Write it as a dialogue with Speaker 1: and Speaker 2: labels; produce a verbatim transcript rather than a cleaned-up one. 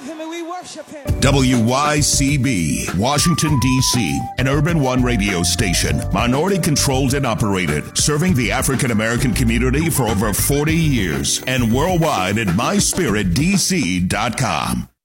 Speaker 1: him and we worship him.
Speaker 2: W Y C B, Washington, D C, an Urban One radio station, minority controlled and operated, serving the African American community for over forty years, and worldwide at my spirit d c dot com.